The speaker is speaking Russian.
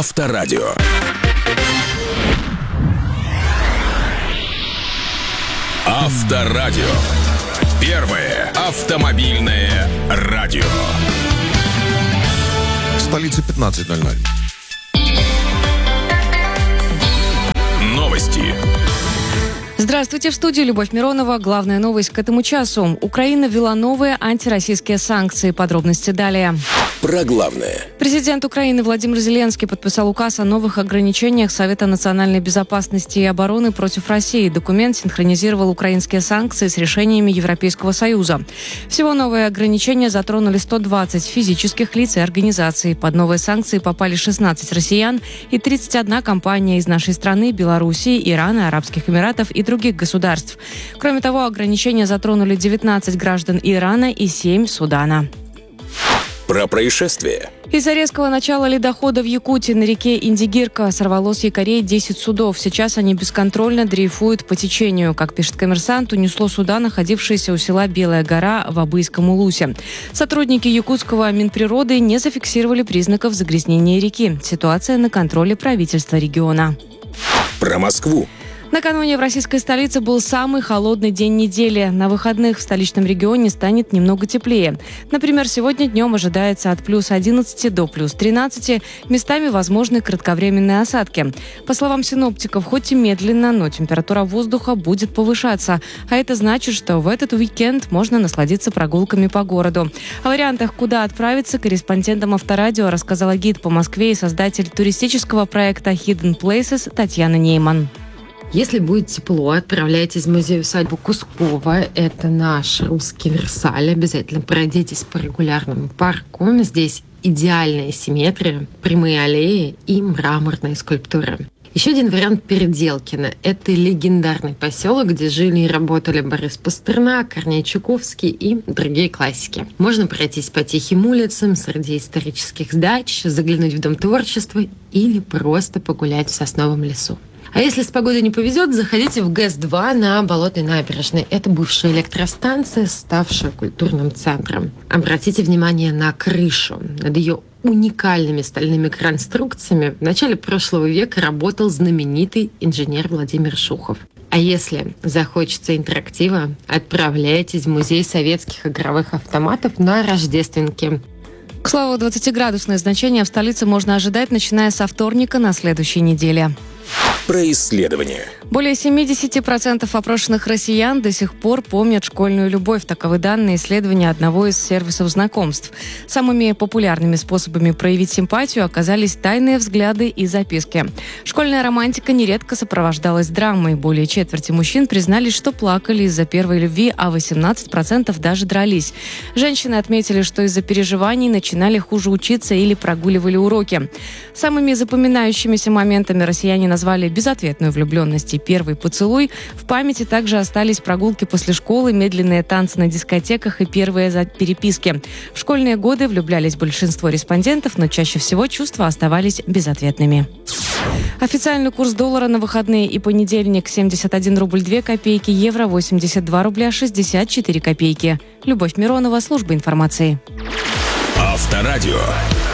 Авторадио. Авторадио. Первое автомобильное радио. В столице 15:00. Новости. Здравствуйте, в студии Любовь Миронова. Главная новость к этому часу. Украина ввела новые антироссийские санкции. Подробности далее. Про главное. Президент Украины Владимир Зеленский подписал указ о новых ограничениях Совета национальной безопасности и обороны против России. Документ синхронизировал украинские санкции с решениями Европейского Союза. Всего новые ограничения затронули 120 физических лиц и организаций. Под новые санкции попали 16 россиян и 31 компания из нашей страны, Белоруссии, Ирана, Арабских Эмиратов и других государств. Кроме того, ограничения затронули 19 граждан Ирана и 7 Судана. Про происшествие. Из-за резкого начала ледохода в Якутии на реке Индигирка сорвало с якорей 10 судов. Сейчас они бесконтрольно дрейфуют по течению. Как пишет «Коммерсант», унесло суда, находившиеся у села Белая гора в Абыйском улусе. Сотрудники якутского Минприроды не зафиксировали признаков загрязнения реки. Ситуация на контроле правительства региона. Про Москву. Накануне в российской столице был самый холодный день недели. На выходных в столичном регионе станет немного теплее. Например, сегодня днем ожидается от плюс 11 до плюс 13. Местами возможны кратковременные осадки. По словам синоптиков, хоть и медленно, но температура воздуха будет повышаться. А это значит, что в этот уикенд можно насладиться прогулками по городу. О вариантах, куда отправиться, корреспондентам Авторадио рассказала гид по Москве и создатель туристического проекта Hidden Places Татьяна Нейман. Если будет тепло, отправляйтесь в музей-усадьбу Кускова. Это наш русский Версаль. Обязательно пройдитесь по регулярному парку. Здесь идеальная симметрия, прямые аллеи и мраморные скульптуры. Еще один вариант Переделкино. Это легендарный поселок, где жили и работали Борис Пастернак, Корней Чуковский и другие классики. Можно пройтись по тихим улицам, среди исторических здач, заглянуть в Дом творчества или просто погулять в Сосновом лесу. А если с погодой не повезет, заходите в ГЭС-2 на Болотной набережной. Это бывшая электростанция, ставшая культурным центром. Обратите внимание на крышу. Над ее уникальными стальными конструкциями в начале прошлого века работал знаменитый инженер Владимир Шухов. А если захочется интерактива, отправляйтесь в музей советских игровых автоматов на Рождественке. К слову, 20-градусное значение в столице можно ожидать, начиная со вторника на следующей неделе. Про исследование. Более 70% опрошенных россиян до сих пор помнят школьную любовь. Таковы данные исследования одного из сервисов знакомств. Самыми популярными способами проявить симпатию оказались тайные взгляды и записки. Школьная романтика нередко сопровождалась драмой. Более четверти мужчин признались, что плакали из-за первой любви, а 18% даже дрались. Женщины отметили, что из-за переживаний начинали хуже учиться или прогуливали уроки. Самыми запоминающимися моментами россияне назвали безответную влюбленность и первый поцелуй. В памяти также остались прогулки после школы, медленные танцы на дискотеках и первые переписки. В школьные годы влюблялись большинство респондентов, но чаще всего чувства оставались безответными. Официальный курс доллара на выходные и понедельник: 71 рубль 2 копейки, евро 82 рубля 64 копейки. Любовь Миронова, служба информации. Авторадио.